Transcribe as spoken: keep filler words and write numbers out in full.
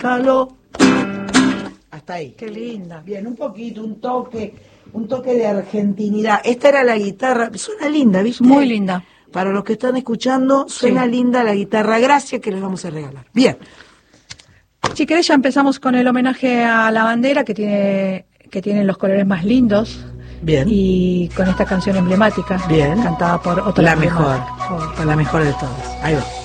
Caló. Hasta ahí. Qué linda. Bien, un poquito, un toque, un toque de argentinidad. Esta era la guitarra, suena linda, ¿viste? Muy linda. Para los que están escuchando, suena sí. linda la guitarra Gracia que les vamos a regalar. Bien. Si querés ya empezamos con el homenaje a la bandera que tiene, que tiene los colores más lindos. Bien. Y con esta canción emblemática. Bien. Cantada por otra. La mejor, por la mejor de todas. Ahí va.